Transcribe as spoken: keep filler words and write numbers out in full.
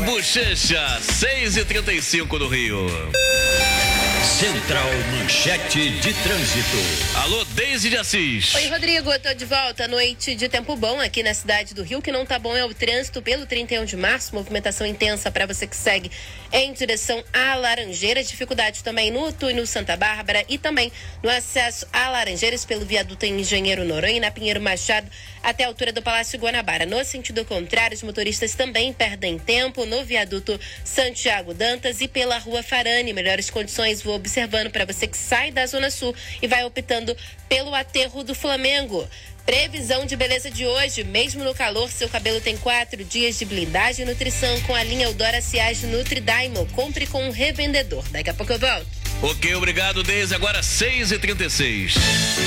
Bochecha, seis e trinta e cinco no Rio. Central Manchete de Trânsito. Alô, Deise de Assis. Oi, Rodrigo, eu tô de volta. Noite de tempo bom aqui na cidade do Rio. O que não tá bom é o trânsito pelo trinta e um de março. Movimentação intensa para você que segue em direção a Laranjeiras. Dificuldade também no túnel Santa Bárbara e também no acesso a Laranjeiras pelo viaduto em Engenheiro Noronha e na Pinheiro Machado até a altura do Palácio Guanabara. No sentido contrário, os motoristas também perdem tempo no viaduto Santiago Dantas e pela Rua Farane. Melhores condições vou observando para você que sai da Zona Sul e vai optando pelo aterro do Flamengo. Previsão de beleza de hoje, mesmo no calor, seu cabelo tem quatro dias de blindagem e nutrição com a linha Eudora Ciage Nutri Daimo. Compre com um revendedor. Daqui a pouco eu volto. Ok, obrigado, Deise. Agora seis e trinta e seis.